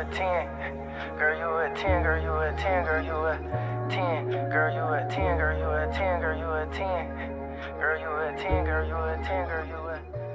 a 10. Girl, you a 10, girl, you a 10, girl, you a 10. Girl, you a 10, girl, you a 10, girl, you a 10. Girl, you a 10, girl, you a 10, girl, you a